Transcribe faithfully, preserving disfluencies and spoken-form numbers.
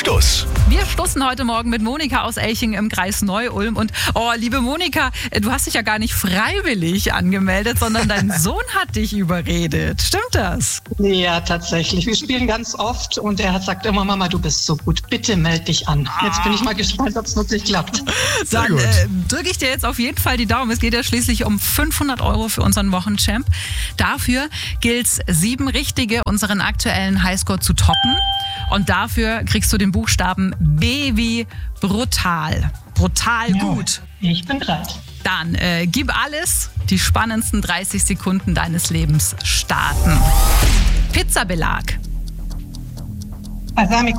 Stuss. Wir stoßen heute Morgen mit Monika aus Elching im Kreis Neu-Ulm. Und oh, liebe Monika, du hast dich ja gar nicht freiwillig angemeldet, sondern dein Sohn hat dich überredet. Stimmt das? Ja, tatsächlich. Wir spielen ganz oft und er hat sagt immer, Mama, du bist so gut, bitte melde dich an. Jetzt bin ich mal gespannt, ob es wirklich klappt. Dann gut. äh, drücke ich dir jetzt auf jeden Fall die Daumen. Es geht ja schließlich um fünfhundert Euro für unseren Wochenchamp. Dafür gilt es, sieben Richtige, unseren aktuellen Highscore zu toppen. Und dafür kriegst du den Buchstaben B wie brutal. Brutal Ja, gut. Ich bin bereit. Dann äh, gib alles. Die spannendsten dreißig Sekunden deines Lebens starten. Pizzabelag. Balsamico.